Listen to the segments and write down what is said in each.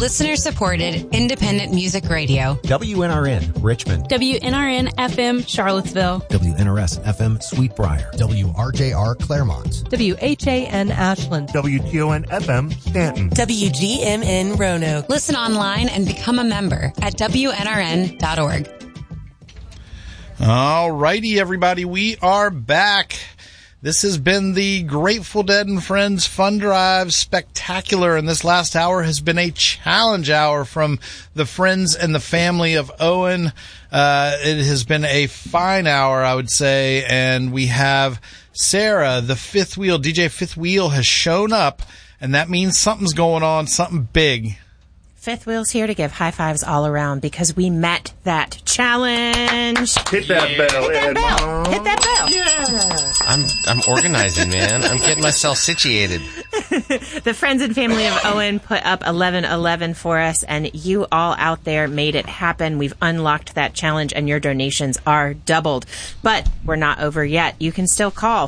Listener-supported, independent music radio. WNRN, Richmond. WNRN FM, Charlottesville. WNRS FM, Sweetbriar. WRJR, Claremont. WHAN, Ashland. WTON FM, Stanton. WGMN, Roanoke. Listen online and become a member at WNRN.org. All righty, everybody. We are back. This has been the Grateful Dead and Friends Fun Drive Spectacular, and this last hour has been a challenge hour from the friends and the family of Owen. It has been a fine hour, I would say, and we have Sarah, the Fifth Wheel. DJ Fifth Wheel has shown up, and that means something's going on, something big. Fifth Wheel's here to give high fives all around because we met that challenge. Hit that bell, Ed. Hit that bell. Yeah. I'm organizing, man. I'm getting myself situated. The friends and family of Owen put up 1111 for us, and you all out there made it happen. We've unlocked that challenge, and your donations are doubled. But we're not over yet. You can still call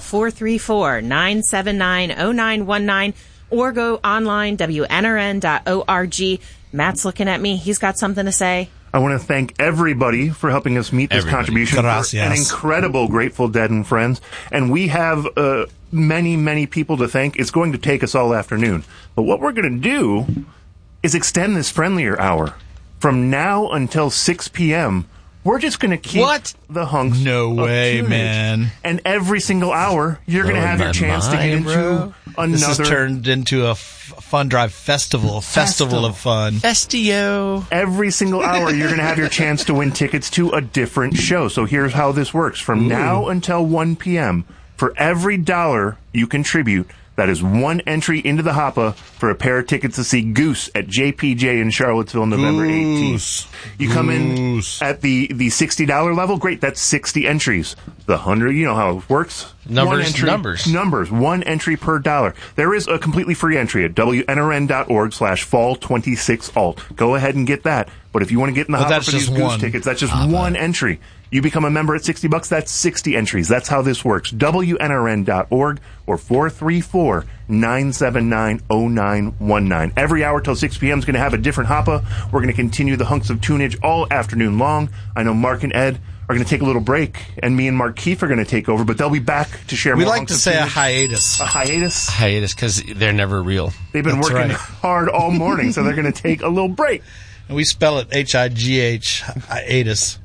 434-979-0919 or go online, WNRN.org. Matt's looking at me. He's got something to say. I want to thank everybody for helping us meet this contribution. Gracias. For an incredible Grateful Dead and Friends. And we have many, many people to thank. It's going to take us all afternoon. But what we're going to do is extend this friendlier hour. From now until 6 p.m., we're just going to keep the hunks. No way, tunage. Man. And every single hour, you're going to have your chance to get into another. This has turned into a Fun Drive festival of fun. Festio. Every single hour, you're going to have your chance to win tickets to a different show. So here's how this works. From now until 1 p.m., for every $1 you contribute, that is one entry into the Hoppa for a pair of tickets to see Goose at JPJ in Charlottesville, November 18th. You come in at the $60 level, great, that's 60 entries. The 100, you know how it works. Numbers. One entry per $1. There is a completely free entry at WNRN.org/fall26alt. Go ahead and get that. But if you want to get in the Hoppa for these Goose tickets, that's just one entry. You become a member at $60, that's 60 entries. That's how this works. WNRN.org or 434-979-0919. Every hour till 6 p.m. is going to have a different Hoppa. We're going to continue the hunks of tunage all afternoon long. I know Mark and Ed are going to take a little break, and me and Mark Keefe are going to take over, but they'll be back to share more. We like to say a hiatus. A hiatus? Hiatus, because they're never real. They've been working hard all morning, so they're going to take a little break. And we spell it H-I-G-H, hiatus.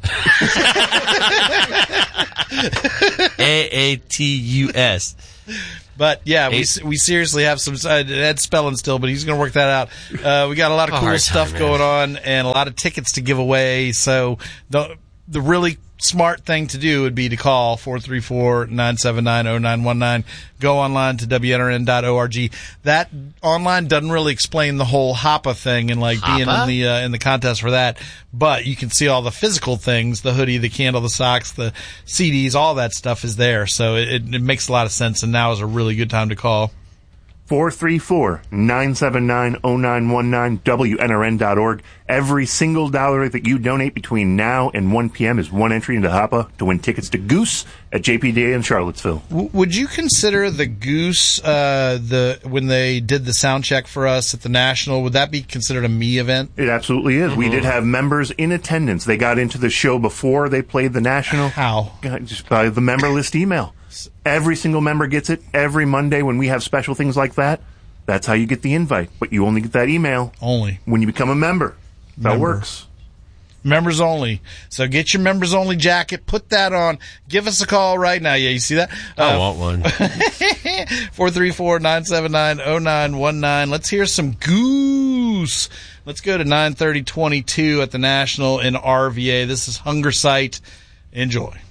A-A-T-U-S. But, yeah, we seriously have some... Ed's spelling still, but he's going to work that out. We got a lot of cool stuff going on and a lot of tickets to give away. So the really smart thing to do would be to call 434-979-0919. Go online to WNRN.org. That online doesn't really explain the whole Hoppa thing and like being in the contest for that, but you can see all the physical things: the hoodie, the candle, the socks, the CDs, all that stuff is there. So it makes a lot of sense, and now is a really good time to call. 434-979-0919, WNRN.org. Every single $1 that you donate between now and 1 p.m. is one entry into Hoppa to win tickets to Goose at JPDA in Charlottesville. Would you consider the Goose, when they did the sound check for us at the National, would that be considered a me event? It absolutely is. We did have members in attendance. They got into the show before they played the National. How? Just by the member list email. Every single member gets it every Monday when we have special things like that. That's how you get the invite. But you only get that email when you become a member. That works. Members only. So get your members only jacket. Put that on. Give us a call right now. Yeah, you see that? I want one. 434-979-0919. Let's hear some Goose. Let's go to 9:30:22 at the National in RVA. This is Hunger Sight. Enjoy.